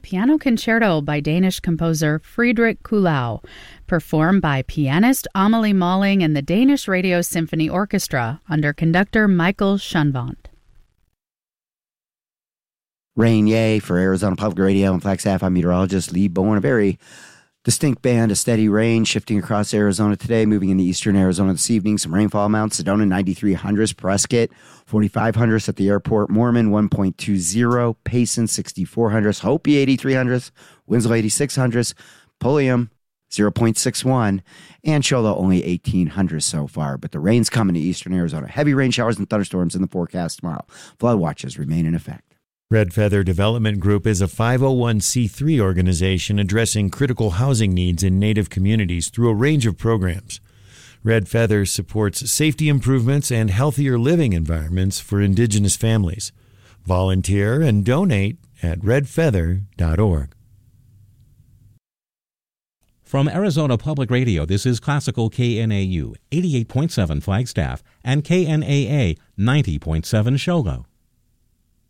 Piano Concerto by Danish composer Friedrich Kuhlau, performed by pianist Amelie Malling and the Danish Radio Symphony Orchestra under conductor Michael Schunvant. Rain, yay, for Arizona Public Radio and Flagstaff. I'm meteorologist Lee Bowen. A very distinct band of steady rain shifting across Arizona today, moving into eastern Arizona this evening. Some rainfall amounts. Sedona 9300s, Prescott 4500s at the airport, Mormon 1.20, Payson 6400s, Hopi 8300s, Winslow 8600s, Pulliam 0.61, and Shola only 1800s so far. But the rain's coming to eastern Arizona. Heavy rain showers and thunderstorms in the forecast tomorrow. Flood watches remain in effect. Red Feather Development Group is a 501c3 organization addressing critical housing needs in Native communities through a range of programs. Red Feather supports safety improvements and healthier living environments for Indigenous families. Volunteer and donate at redfeather.org. From Arizona Public Radio, this is Classical KNAU 88.7 Flagstaff and KNAA 90.7 Shogo.